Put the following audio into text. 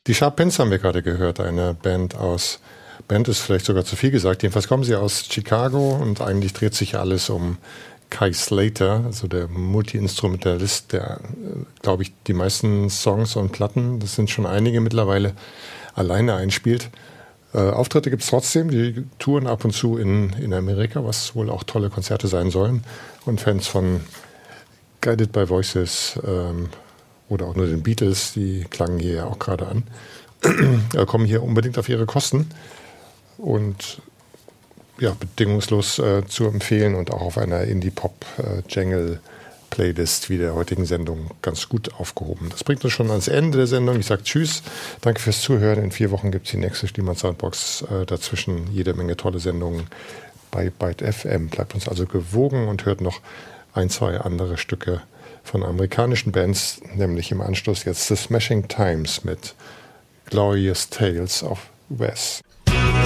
Die Sharp Pens haben wir gerade gehört, eine Band ist vielleicht sogar zu viel gesagt, jedenfalls kommen sie aus Chicago und eigentlich dreht sich alles um Kai Slater, also der Multi-Instrumentalist, der, glaube ich, die meisten Songs und Platten, das sind schon einige mittlerweile, alleine einspielt. Auftritte gibt es trotzdem, die touren ab und zu in Amerika, was wohl auch tolle Konzerte sein sollen. Und Fans von Guided by Voices oder auch nur den Beatles, die klangen hier ja auch gerade an, kommen hier unbedingt auf ihre Kosten und ja, bedingungslos zu empfehlen und auch auf einer Indie-Pop-Jangle-Playlist wie der heutigen Sendung ganz gut aufgehoben. Das bringt uns schon ans Ende der Sendung. Ich sage Tschüss, danke fürs Zuhören. In 4 Wochen gibt es die nächste Schliemann Soundbox. Dazwischen jede Menge tolle Sendungen bei Byte FM. Bleibt uns also gewogen und hört noch 1, 2 andere Stücke von amerikanischen Bands, nämlich im Anschluss jetzt The Smashing Times mit Glorious Tales of Wes.